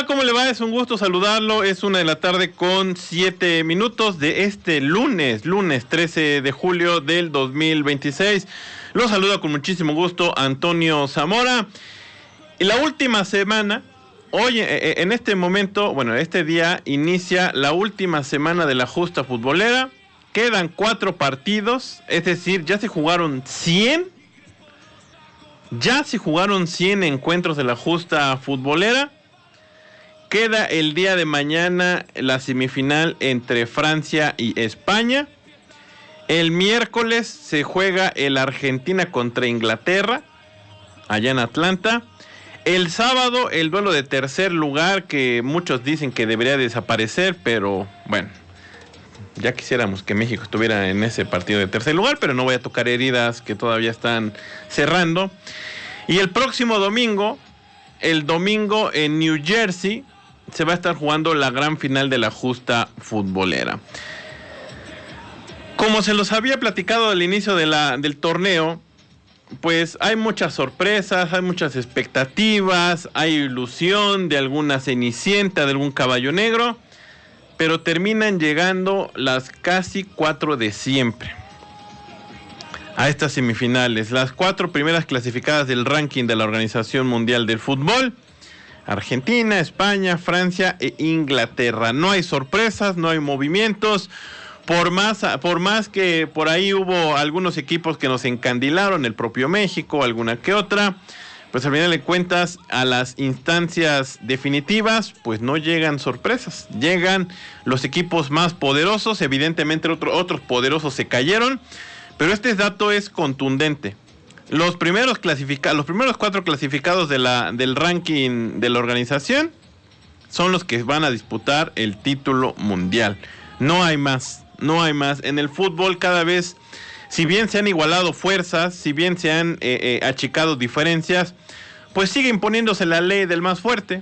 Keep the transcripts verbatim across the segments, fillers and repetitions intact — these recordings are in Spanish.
¿Cómo le va? Es un gusto saludarlo. Es una de la tarde con siete minutos de este lunes, lunes trece de julio del dos mil veintiséis. Lo saluda con muchísimo gusto Antonio Zamora. Y la última semana, hoy en este momento, bueno, este día inicia la última semana de la justa futbolera. Quedan cuatro partidos, es decir, ya se jugaron cien. Ya se jugaron cien encuentros de la justa futbolera. Queda el día de mañana la semifinal entre Francia y España. El miércoles se juega el Argentina contra Inglaterra, allá en Atlanta. El sábado el duelo de tercer lugar, que muchos dicen que debería desaparecer, pero bueno, ya quisiéramos que México estuviera en ese partido de tercer lugar, pero no voy a tocar heridas que todavía están cerrando. Y el próximo domingo, el domingo en New Jersey, se va a estar jugando la gran final de la justa futbolera. Como se los había platicado al inicio de la, del torneo, pues hay muchas sorpresas, hay muchas expectativas, hay ilusión de alguna cenicienta, de algún caballo negro, pero terminan llegando las casi cuatro de siempre a estas semifinales. Las cuatro primeras clasificadas del ranking de la Organización Mundial del Fútbol: Argentina, España, Francia e Inglaterra. No hay sorpresas, no hay movimientos. Por más, por más que por ahí hubo algunos equipos que nos encandilaron, el propio México, alguna que otra, pues al final de cuentas a las instancias definitivas pues no llegan sorpresas. Llegan los equipos más poderosos, evidentemente otro, otros poderosos se cayeron, pero este dato es contundente. Los primeros clasificados, los primeros cuatro clasificados de la, del ranking de la organización son los que van a disputar el título mundial. No hay más, no hay más. En el fútbol cada vez, si bien se han igualado fuerzas, si bien se han eh, eh, achicado diferencias, pues sigue imponiéndose la ley del más fuerte,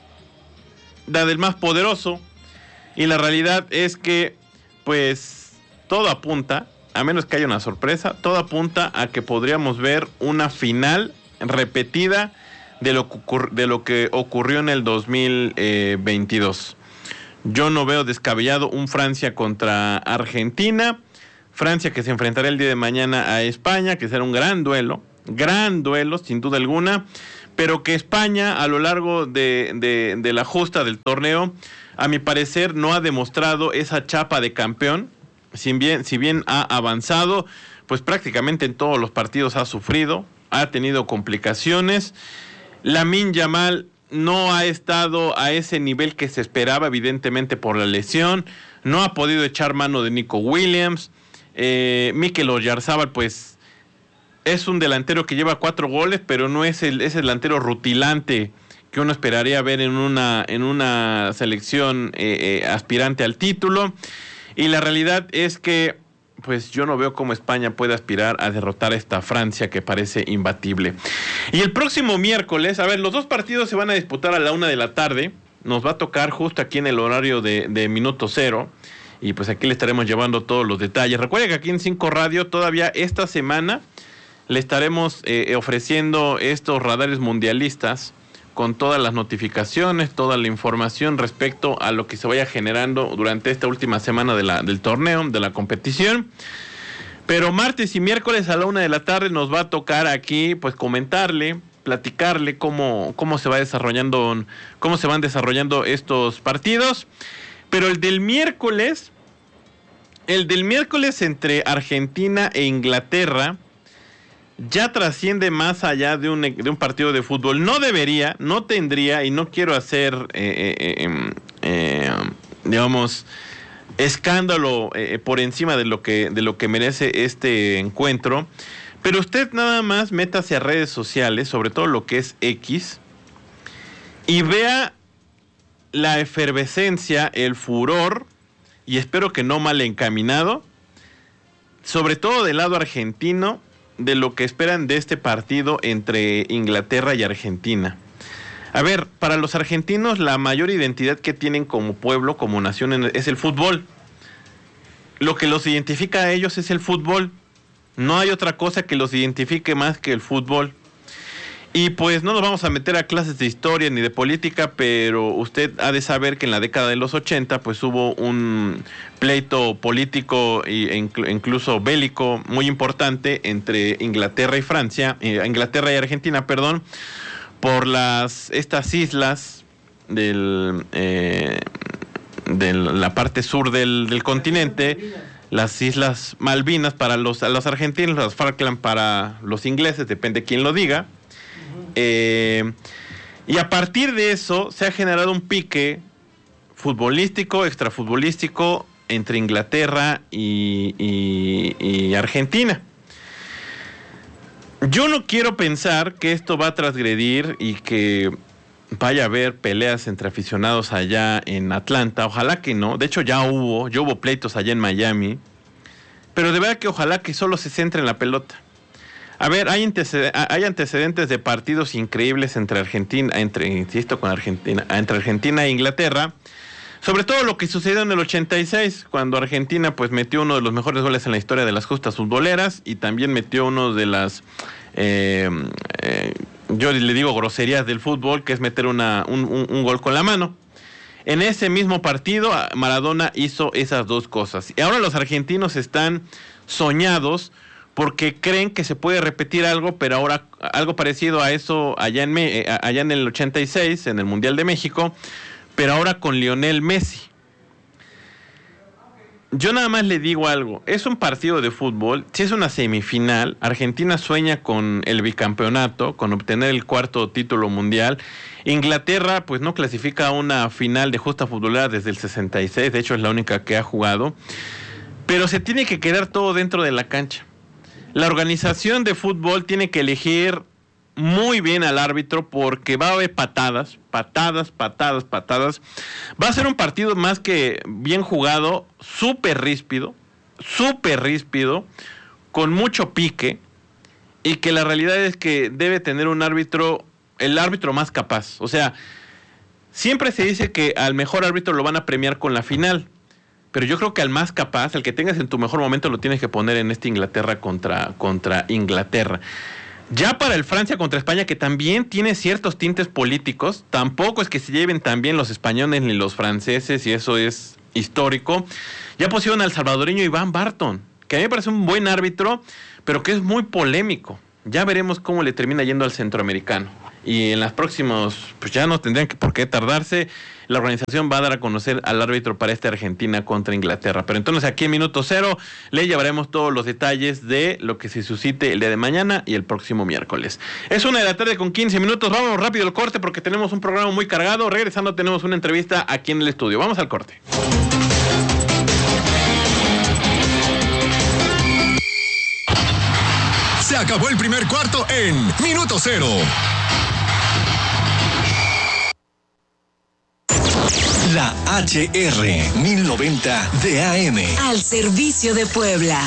la del más poderoso. Y la realidad es que, pues, todo apunta, a menos que haya una sorpresa, todo apunta a que podríamos ver una final repetida de lo, de lo que ocurrió en el dos mil veintidós. Yo no veo descabellado un Francia contra Argentina. Francia que se enfrentará el día de mañana a España, que será un gran duelo, gran duelo sin duda alguna, pero que España a lo largo de, de, de la justa del torneo, a mi parecer no ha demostrado esa chapa de campeón. Si bien, si bien ha avanzado, pues prácticamente en todos los partidos ha sufrido, ha tenido complicaciones. Lamine Yamal no ha estado a ese nivel que se esperaba, evidentemente por la lesión. No ha podido echar mano de Nico Williams. Eh, Mikel Oyarzabal, pues, es un delantero que lleva cuatro goles, pero no es el ese delantero rutilante que uno esperaría ver en una, en una selección eh, eh, aspirante al título. Y la realidad es que pues yo no veo cómo España puede aspirar a derrotar a esta Francia que parece imbatible. Y el próximo miércoles, a ver, los dos partidos se van a disputar a la una de la tarde. Nos va a tocar justo aquí en el horario de, de Minuto Cero. Y pues aquí le estaremos llevando todos los detalles. Recuerden que aquí en Cinco Radio todavía esta semana le estaremos eh, ofreciendo estos radares mundialistas con todas las notificaciones, toda la información respecto a lo que se vaya generando durante esta última semana de la, del torneo, de la competición. Pero martes y miércoles a la una de la tarde nos va a tocar aquí, pues, comentarle, platicarle cómo, cómo se va desarrollando, cómo se van desarrollando estos partidos. Pero el del miércoles, el del miércoles entre Argentina e Inglaterra, ya trasciende más allá de un, de un partido de fútbol. No debería, no tendría, y no quiero hacer, eh, eh, eh, eh, digamos, escándalo eh, por encima de lo que, de lo que merece este encuentro, pero usted nada más métase a redes sociales, sobre todo lo que es X, y vea la efervescencia, el furor, y espero que no mal encaminado, sobre todo del lado argentino, de lo que esperan de este partido entre Inglaterra y Argentina. A ver, para los argentinos la mayor identidad que tienen como pueblo, como nación, es el fútbol. Lo que los identifica a ellos es el fútbol. No hay otra cosa que los identifique más que el fútbol. Y pues no nos vamos a meter a clases de historia ni de política, pero usted ha de saber que en la década de los ochenta pues hubo un pleito político e incluso bélico muy importante entre Inglaterra y Francia, eh, Inglaterra y Argentina, perdón, por las estas islas del eh, de la parte sur del, del continente, las Islas Malvinas para los, los argentinos, las Falkland para los ingleses, depende quién lo diga. Eh, y a partir de eso se ha generado un pique futbolístico, extrafutbolístico entre Inglaterra y, y, y Argentina. Yo no quiero pensar que esto va a transgredir y que vaya a haber peleas entre aficionados allá en Atlanta. Ojalá que no. De hecho ya hubo, ya hubo pleitos allá en Miami. Pero de verdad que ojalá que solo se centre en la pelota. A ver, hay, anteced- hay antecedentes de partidos increíbles entre Argentina, entre, insisto, con Argentina, entre Argentina e Inglaterra. Sobre todo lo que sucedió en el ochenta y seis, cuando Argentina pues metió uno de los mejores goles en la historia de las justas futboleras y también metió uno de las, eh, eh, yo le digo groserías del fútbol, que es meter una, un, un, un gol con la mano. En ese mismo partido Maradona hizo esas dos cosas. Y ahora los argentinos están soñados porque creen que se puede repetir algo, pero ahora algo parecido a eso allá en, allá en el ochenta y seis, en el Mundial de México, pero ahora con Lionel Messi. Yo nada más le digo algo, es un partido de fútbol, si es una semifinal, Argentina sueña con el bicampeonato, con obtener el cuarto título mundial. Inglaterra pues no clasifica a una final de justa futbolera desde el sesenta y seis, de hecho es la única que ha jugado, pero se tiene que quedar todo dentro de la cancha. La organización de fútbol tiene que elegir muy bien al árbitro porque va a haber patadas, patadas, patadas, patadas. Va a ser un partido más que bien jugado, súper ríspido, súper ríspido, con mucho pique, y que la realidad es que debe tener un árbitro, el árbitro más capaz. O sea, siempre se dice que al mejor árbitro lo van a premiar con la final, pero yo creo que al más capaz, al que tengas en tu mejor momento, lo tienes que poner en esta Inglaterra contra, contra Inglaterra. Ya para el Francia contra España, que también tiene ciertos tintes políticos, tampoco es que se lleven tan bien los españoles ni los franceses, y eso es histórico. Ya pusieron al salvadoreño Iván Barton, que a mí me parece un buen árbitro, pero que es muy polémico. Ya veremos cómo le termina yendo al centroamericano. Y en las próximas, pues ya no tendrían que por qué tardarse. La organización va a dar a conocer al árbitro para esta Argentina contra Inglaterra. Pero entonces aquí en Minuto Cero le llevaremos todos los detalles de lo que se suscite el día de mañana y el próximo miércoles. Es una de la tarde con quince minutos. Vamos rápido al corte porque tenemos un programa muy cargado. Regresando tenemos una entrevista aquí en el estudio. Vamos al corte. Se acabó el primer cuarto en Minuto Cero. La H R mil noventa de A M. Al servicio de Puebla.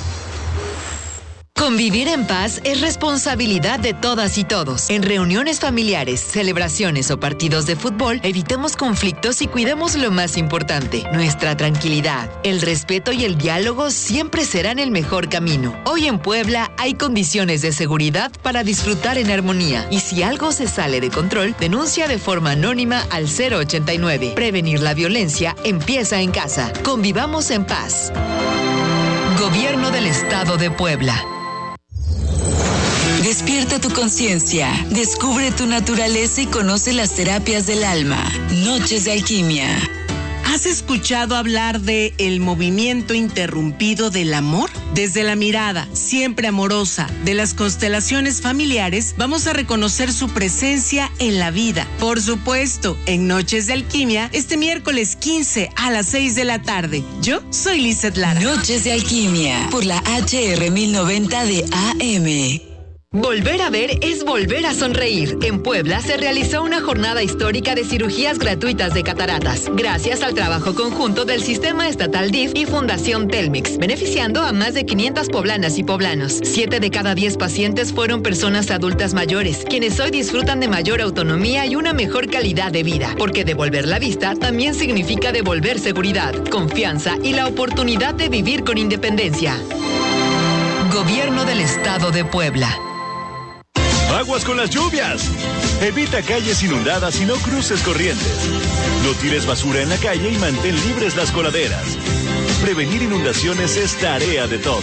Convivir en paz es responsabilidad de todas y todos. En reuniones familiares, celebraciones o partidos de fútbol, evitemos conflictos y cuidemos lo más importante, nuestra tranquilidad. El respeto y el diálogo siempre serán el mejor camino. Hoy en Puebla hay condiciones de seguridad para disfrutar en armonía. Y si algo se sale de control, denuncia de forma anónima al cero ochenta y nueve. Prevenir la violencia empieza en casa. Convivamos en paz. Gobierno del Estado de Puebla. Despierta tu conciencia, descubre tu naturaleza y conoce las terapias del alma. Noches de Alquimia. ¿Has escuchado hablar de el movimiento interrumpido del amor? Desde la mirada, siempre amorosa, de las constelaciones familiares, vamos a reconocer su presencia en la vida. Por supuesto, en Noches de Alquimia, este miércoles quince a las seis de la tarde. Yo soy Lizeth Lara. Noches de Alquimia, por la H R mil noventa de A M. Volver a ver es volver a sonreír. En Puebla se realizó una jornada histórica de cirugías gratuitas de cataratas, gracias al trabajo conjunto del Sistema Estatal D I F y Fundación Telmex, beneficiando a más de quinientas poblanas y poblanos. Siete de cada diez pacientes fueron personas adultas mayores, quienes hoy disfrutan de mayor autonomía y una mejor calidad de vida, porque devolver la vista también significa devolver seguridad, confianza y la oportunidad de vivir con independencia. Gobierno del Estado de Puebla. Aguas con las lluvias. Evita calles inundadas y no cruces corrientes. No tires basura en la calle y mantén libres las coladeras. Prevenir inundaciones es tarea de todos.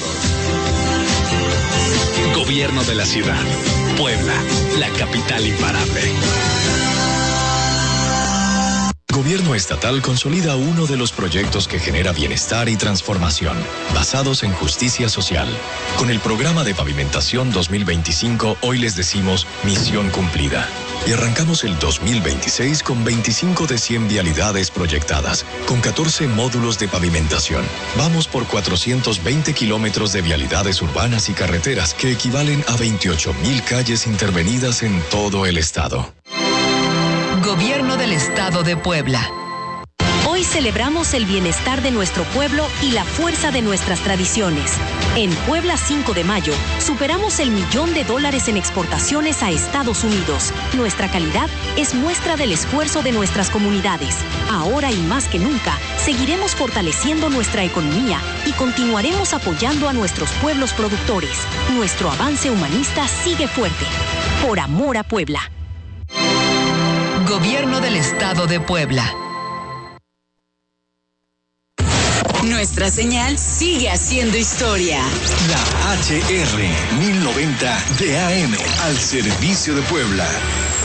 Gobierno de la ciudad. Puebla, la capital imparable. Gobierno estatal consolida uno de los proyectos que genera bienestar y transformación, basados en justicia social. Con el programa de pavimentación dos mil veinticinco, hoy les decimos misión cumplida. Y arrancamos el dos mil veintiséis con veinticinco de cien vialidades proyectadas, con catorce módulos de pavimentación. Vamos por cuatrocientos veinte kilómetros de vialidades urbanas y carreteras, que equivalen a veintiocho mil calles intervenidas en todo el estado. Gobierno del Estado de Puebla. Hoy celebramos el bienestar de nuestro pueblo y la fuerza de nuestras tradiciones. En Puebla cinco de mayo, superamos el millón de dólares en exportaciones a Estados Unidos. Nuestra calidad es muestra del esfuerzo de nuestras comunidades. Ahora y más que nunca, seguiremos fortaleciendo nuestra economía y continuaremos apoyando a nuestros pueblos productores. Nuestro avance humanista sigue fuerte. Por amor a Puebla. Gobierno del Estado de Puebla. Nuestra señal sigue haciendo historia. La H R mil noventa de A M, al servicio de Puebla.